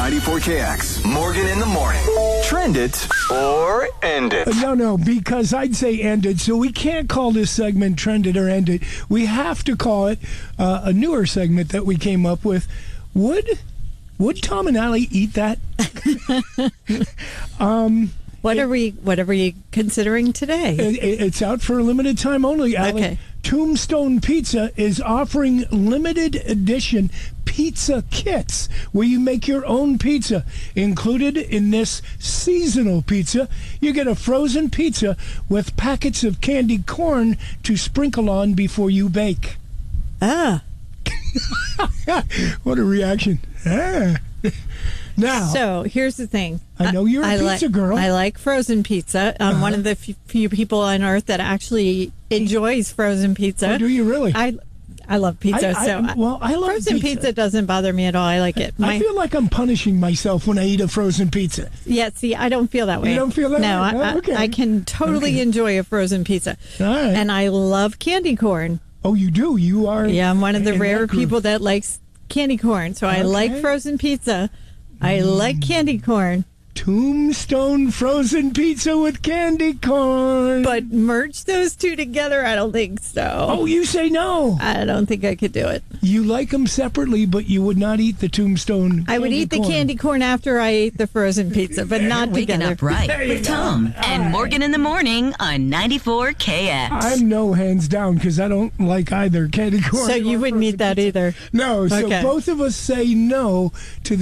94KX. Morgan in the morning. Trend it or end it. No, because I'd say end it. So we can't call this segment Trend It or End It. We have to call it a newer segment that we came up with. Would Tom and Allie eat that? What are we considering today? It's out for a limited time only, Allie. Okay. Tombstone Pizza is offering limited edition pizza kits where you make your own pizza. Included in this seasonal pizza, you get a frozen pizza with packets of candy corn to sprinkle on before you bake. Ah. What a reaction. Ah. Now, so here's the thing. I know you're a pizza girl. I like frozen pizza. I'm one of the few people on earth that actually enjoys frozen pizza. Oh, do you really? I love pizza. I love frozen pizza doesn't bother me at all. I like it. I feel like I'm punishing myself when I eat a frozen pizza. Yeah, see, I don't feel that way. You don't feel that way? No, Okay. I can totally enjoy a frozen pizza. All right. And I love candy corn. Oh, you do? You are? Yeah, I'm one of the in rare that group. people that likes candy corn. So I like frozen pizza. I like candy corn. Tombstone frozen pizza with candy corn. But merge those two together, I don't think so. Oh, you say no. I don't think I could do it. You like them separately, but you would not eat the Tombstone I would eat the candy corn after I ate the frozen pizza, but not Waking together. up right with Tom and Morgan in the morning on 94KX. I'm no hands down because I don't like either candy corn. So you or wouldn't frozen eat that pizza. either. No, so Okay. both of us say no to